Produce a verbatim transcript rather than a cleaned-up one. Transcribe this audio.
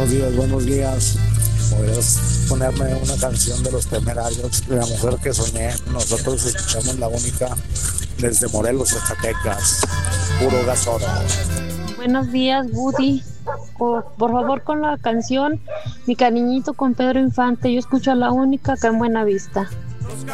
Buenos días, buenos días. ¿Podrías ponerme una canción de Los Temerarios, de La Mujer que Soñé? Nosotros escuchamos la única desde Morelos, Zacatecas. Puro gas oro. Buenos días, Woody. Por, por favor, con la canción Mi cariñito con Pedro Infante. Yo escucho a la única acá en Buenavista.